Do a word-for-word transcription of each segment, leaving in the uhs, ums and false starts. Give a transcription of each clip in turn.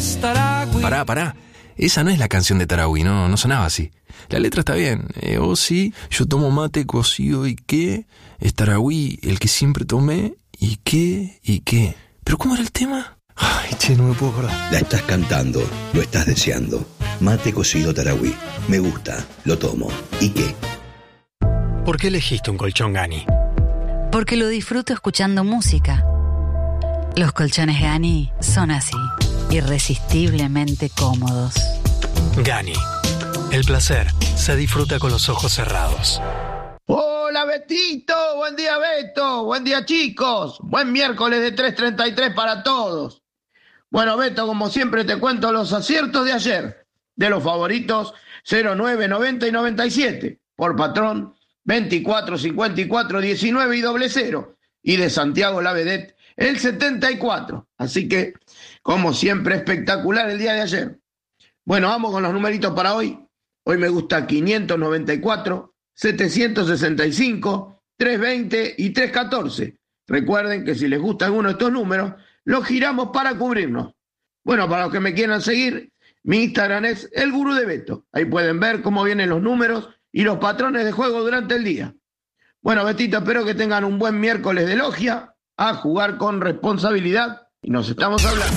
es Taragüí. Pará, pará. Esa no es la canción de Taragüí, no, no sonaba así. La letra está bien. Eh, oh sí, yo tomo mate cocido y qué. Es Taragüí el que siempre tomé y qué, y qué. ¿Pero cómo era el tema? Ay, che, no me puedo acordar. La estás cantando, lo estás deseando. Mate cocido Taragüí. Me gusta, lo tomo. ¿Y qué? ¿Por qué elegiste un colchón Gani? Porque lo disfruto escuchando música. Los colchones Gani son así, irresistiblemente cómodos. Gani. El placer se disfruta con los ojos cerrados. Hola Betito, buen día Beto, buen día chicos, buen miércoles de tres treinta y tres para todos. Bueno Beto, como siempre te cuento los aciertos de ayer, de los favoritos cero nueve, noventa y noventa y siete, por patrón veinticuatro, cincuenta y cuatro, diecinueve y doble cero, y de Santiago La Vedette el setenta y cuatro, así que como siempre espectacular el día de ayer. Bueno, vamos con los numeritos para hoy. Hoy me gusta quinientos noventa y cuatro, setecientos sesenta y cinco, trescientos veinte y trescientos catorce. Recuerden que si les gusta alguno de estos números, los giramos para cubrirnos. Bueno, para los que me quieran seguir, mi Instagram es El Gurú de Beto. Ahí pueden ver cómo vienen los números y los patrones de juego durante el día. Bueno, Betito, espero que tengan un buen miércoles de logia, a jugar con responsabilidad y nos estamos hablando.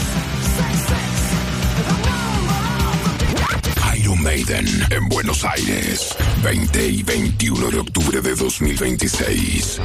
Iron Maiden en Buenos Aires, veinte y veintiuno de octubre de dos mil veintiséis.